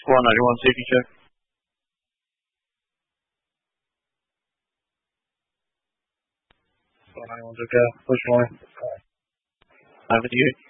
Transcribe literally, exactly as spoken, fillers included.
one ninety-one safety check. one ninety-one's okay. Push one. nine fifty-eight.